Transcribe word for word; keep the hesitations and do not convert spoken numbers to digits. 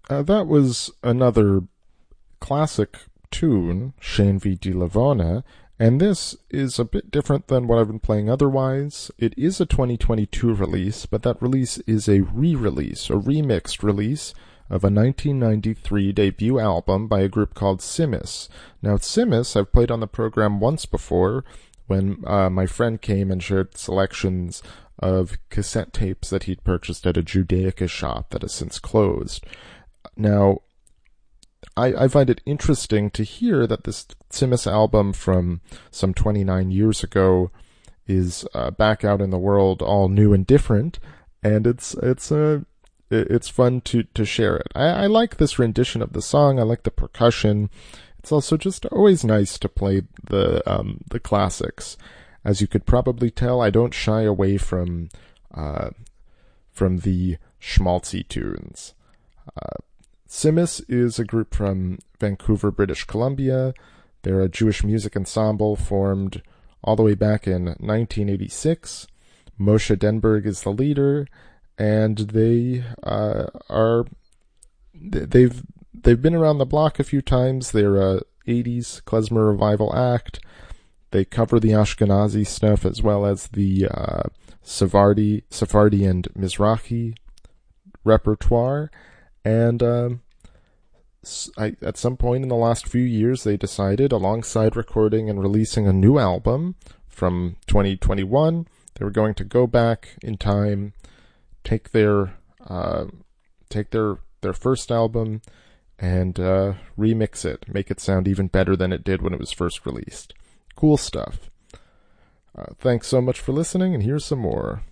Uh, that was another classic tune, Scenvi di Livona, and this is a bit different than what I've been playing otherwise. It is a twenty twenty-two release, but that release is a re-release, a remixed release of a nineteen ninety-three debut album by a group called Simis. Now, Simis I've played on the program once before when uh, my friend came and shared selections of cassette tapes that he'd purchased at a Judaica shop that has since closed. Now, I, I find it interesting to hear that this Simis album from some twenty-nine years ago is uh, back out in the world, all new and different, and it's it's uh, it's fun to, to share it. I, I like this rendition of the song. I like the percussion. It's also just always nice to play the um, the classics. As you could probably tell, I don't shy away from uh, from the schmaltzy tunes. Uh, Simis is a group from Vancouver, British Columbia. They're a Jewish music ensemble formed all the way back in nineteen eighty-six. Moshe Denberg is the leader, and they uh, are they've they've been around the block a few times. They're a eighties klezmer revival act. They cover the Ashkenazi stuff as well as the uh, Sephardi, Sephardi and Mizrahi repertoire. And um, I, at some point in the last few years, they decided, alongside recording and releasing a new album from twenty twenty-one, they were going to go back in time, take their uh, take their their first album, and uh, remix it, make it sound even better than it did when it was first released. Cool stuff. Uh, thanks so much for listening, and here's some more.